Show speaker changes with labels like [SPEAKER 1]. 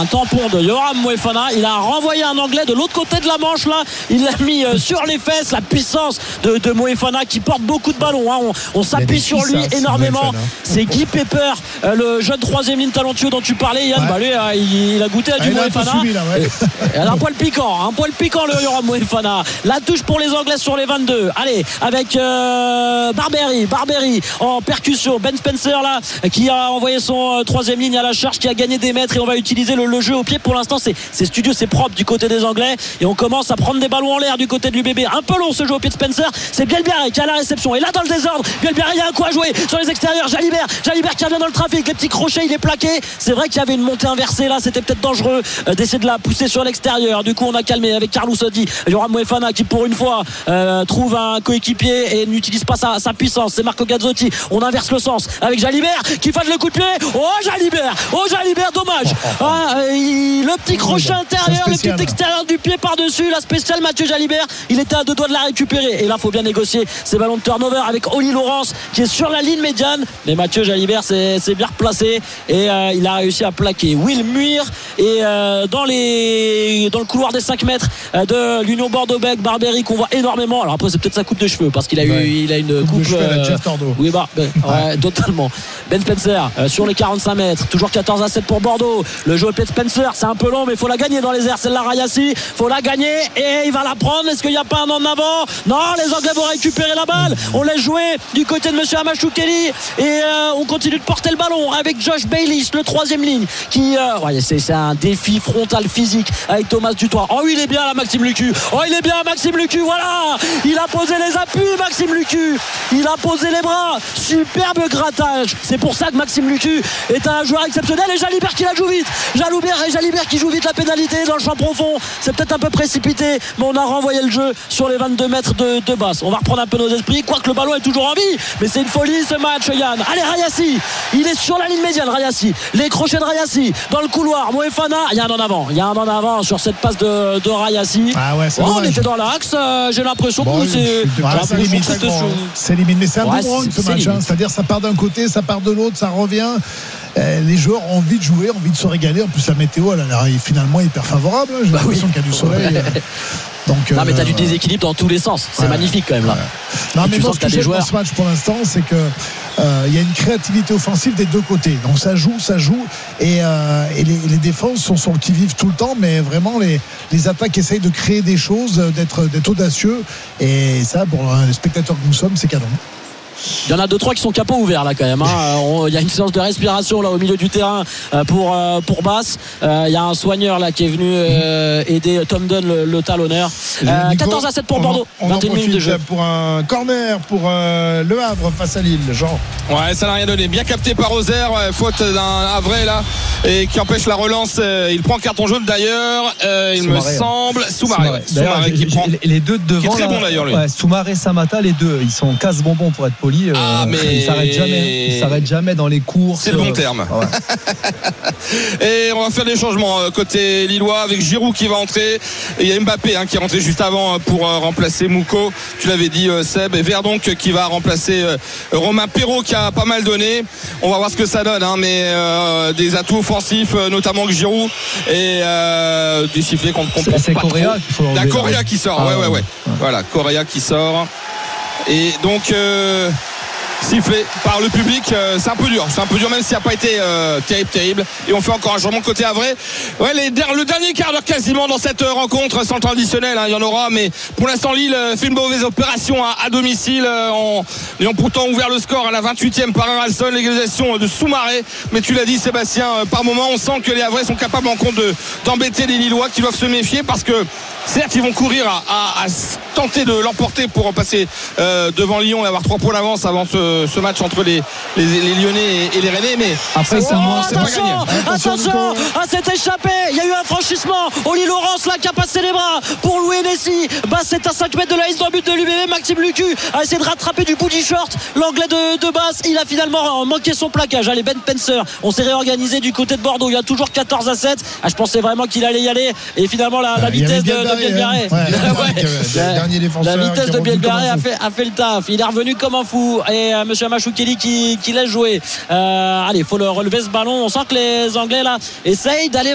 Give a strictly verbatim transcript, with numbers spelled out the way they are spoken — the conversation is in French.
[SPEAKER 1] tampon de Yoram Moefana. Il a renvoyé un Anglais de l'autre côté de la Manche là. Il l'a mis euh, sur les fesses. La puissance de, de Moefana qui porte beaucoup de ballons, hein. on, on s'appuie sur lui énormément. C'est Guy Pepper, euh, le jeune troisième ligne talentueux dont tu parlais, Yann. Ouais. Bah, lui, euh, il, il a goûté à du ah, Moefana. Ouais. Elle a un poil piquant, un poil piquant le Yoram Moefana. La touche pour les Anglais sur les vingt-deux. Allez, avec euh, Barbery, Barbery en percussion. Ben Spencer là, qui a envoyé son euh, troisième ligne à la charge, qui a gagné des mètres, et on va utiliser le, le jeu au pied. Pour l'instant, c'est, c'est studieux, c'est propre du côté des Anglais, et on commence à prendre des ballons en l'air du côté de l'U B B. Un peu long ce jeu au pied de Spencer. C'est Bielbiaré qui a la réception, et là dans le désordre, Bielbiaré, il y a un coup à jouer sur les extérieurs. Jalibert, Jalibert qui revient dans le trafic, les petits crochets, il est plaqué. C'est vrai qu'il y avait une montée inversée là, c'était peut-être dangereux euh, d'essayer de la pousser sur l'extérieur. Du coup, on a calmé avec Carlos Sodi, Yoram Moefana qui pour une fois euh, trouve un coéquipier et n'utilise pas sa, sa puissance. C'est Marco Gazzotti. On inverse le sens avec Jalibert qui fait le coup de pied. Oh Jalibert, oh Jalibert, dommage. Ah, il, le petit crochet intérieur, le petit extérieur du pied par-dessus, la spéciale Mathieu Jalibert. Il était à deux doigts de la récupérer. Et là, faut bien négocier ces ballons de turnover avec Oli Laurence qui est sur la ligne médiane. Mais Mathieu Jalibert c'est, c'est bien replacé et euh, il a réussi à plaquer Will Muir. Et euh, dans, les, dans le couloir des cinq mètres euh, de l'Union Bordeaux-Bègles, Barbery qu'on voit énormément. Alors après, c'est peut-être sa coupe de cheveux parce qu'il a eu ouais. il a une coupe, coupe de cheveux euh, Jeff Tordo. Oui, bah, ben, ouais, ouais. Totalement. Ben Spencer euh, sur les quarante-cinq mètres, toujours quatorze à sept pour Bordeaux. Le jeu au pied de Spencer, c'est un peu long, mais il faut la gagner dans les airs. Celle-là, Rayassi, faut la gagner et il va la prendre. Est-ce qu'il n'y a pas un en avant? Non, les Anglais vont récupérer la balle. On laisse jouer du côté de monsieur Amachou Kelly et euh, on continue de porter le ballon avec Josh Bayliss, le troisième ligne, qui euh, ouais, c'est, c'est un défi frontal physique avec Thomas Dutoit. Oh, il est bien là, Maxime Lucu. Oh, il est bien, Maxime Lucu. Voilà, il a posé les appuis, Maxime Lucu. Il a posé les bras. Superbe grattage. C'est pour ça que Maxime Lucu est un joueur exceptionnel. Et Jalibert qui la joue vite. Jalibert et Jalibert qui joue vite la pénalité dans le champ profond. C'est peut-être un peu précipité, mais on a renvoyé le jeu sur les vingt-deux mètres de, de basse. On va reprendre un peu nos esprits, quoique le ballon est toujours en vie. Mais c'est une folie ce match, Yann. Allez, Rayassi. Il est sur la ligne médiane, Rayassi. Les crochets de Rayassi dans le couloir. Moefana, il y a un en avant. Il y a un en avant sur cette passe de, de Rayassi.
[SPEAKER 2] Ah ouais, c'est
[SPEAKER 1] oh, on était dans l'axe. Euh, j'ai l'impression bon, que c'est.
[SPEAKER 2] Ouais, c'est limite. C'est, sur... c'est limite. Mais c'est un ouais, boomerang ce match. Hein. C'est-à-dire, ça part d'un côté, ça part de l'autre, ça revient. Euh, les joueurs ont envie de jouer, ont envie de se régaler. En plus, la météo, elle est finalement hyper favorable. J'ai bah l'impression oui. qu'il y a du soleil. Ouais. Donc,
[SPEAKER 1] non, mais t'as
[SPEAKER 2] euh,
[SPEAKER 1] du déséquilibre dans tous les sens. C'est ouais, magnifique quand même là.
[SPEAKER 2] Ouais. Non, mais moi, ce que j'aime joueurs... dans ce match pour l'instant, c'est que euh, il y a une créativité offensive des deux côtés. Donc ça joue, ça joue, et, euh, et les, les défenses sont sur le qui-vive tout le temps, mais vraiment les, les attaques essayent de créer des choses, d'être, d'être audacieux. Et ça, pour les spectateurs que nous sommes, c'est canon.
[SPEAKER 1] Il y en a deux trois qui sont capots ouverts là quand même hein. Il y a une séance de respiration là au milieu du terrain pour, pour Basse. Il y a un soigneur là qui est venu euh, aider Tom Dunn, le, le talonneur. euh, Nico, quatorze à sept pour Bordeaux,
[SPEAKER 2] on, on vingt et une minutes de jeu pour un corner pour euh, Le Havre face à Lille. Jean.
[SPEAKER 3] Ouais, ça n'a rien donné, bien capté par Ozer, faute d'un Havrais là et qui empêche la relance. Il prend carton jaune d'ailleurs, euh, il Soumaré, me semble Soumaré, Soumaré qui prend
[SPEAKER 4] les deux de devant
[SPEAKER 3] qui est très
[SPEAKER 4] là,
[SPEAKER 3] bon d'ailleurs lui.
[SPEAKER 4] Ouais, Soumaré, Samata, les deux ils sont casse bonbons pour être poli.
[SPEAKER 3] Ah, mais
[SPEAKER 4] il s'arrête jamais, il s'arrête jamais dans les courses.
[SPEAKER 3] C'est le bon terme. Ouais. Et on va faire des changements côté lillois avec Giroud qui va entrer. Et il y a Mbappé hein, qui est rentré juste avant pour remplacer Mouko. Tu l'avais dit Seb. Et Verdonk qui va remplacer Romain Perrault qui a pas mal donné. On va voir ce que ça donne, hein, mais euh, des atouts offensifs, notamment que Giroud et euh, des sifflets qu'on ne comprend
[SPEAKER 4] c'est, c'est
[SPEAKER 3] pas
[SPEAKER 4] Correa
[SPEAKER 3] trop.
[SPEAKER 4] Qu'il faut
[SPEAKER 3] La Correa qui sort. Ah, ouais, ouais, ouais, ouais. Voilà, Correa qui sort. Et donc euh, sifflé par le public, euh, c'est un peu dur, c'est un peu dur même s'il n'a pas été euh, terrible, terrible. Et on fait encore un changement côté Havrais. Ouais, les, le dernier quart d'heure quasiment dans cette rencontre sans traditionnel, hein, il y en aura, mais pour l'instant Lille fait une mauvaise opération à, à domicile euh, en ayant pourtant ouvert le score à la vingt-huitième par un Ralston, l'égalisation de Soumaré. Mais tu l'as dit Sébastien, euh, par moment on sent que les Havrais sont capables en compte de, d'embêter les Lillois qui doivent se méfier parce que certes ils vont courir à, à, à tenter de l'emporter pour passer euh, devant Lyon et avoir trois points d'avance avant ce, ce match entre les, les, les Lyonnais et, et les Rennais, mais
[SPEAKER 1] après c'est,
[SPEAKER 3] oh,
[SPEAKER 1] moins,
[SPEAKER 3] c'est
[SPEAKER 1] attention,
[SPEAKER 3] pas gagné.
[SPEAKER 1] Attention, ah, c'est échappé, il y a eu un franchissement. Oli Laurence là qui a passé les bras pour Louis Nessi. Basse c'est à cinq mètres de la ligne dans le but de l'U B B. Maxime Lucu a essayé de rattraper du bout du short l'anglais de, de Basse. Il a finalement manqué son plaquage. Allez, Ben Spencer, on s'est réorganisé du côté de Bordeaux. Il y a toujours quatorze à sept. Ah, je pensais vraiment qu'il allait y aller. Et finalement la, la vitesse de, de Bielbiaré hein. ouais, ouais. La, la vitesse de Bielbiaré a fait, a fait le taf. Il est revenu comme un fou. Et euh, monsieur Amachou Kelly qui, qui laisse jouer. Euh, allez, il faut le relever ce ballon. On sent que les Anglais là essayent d'aller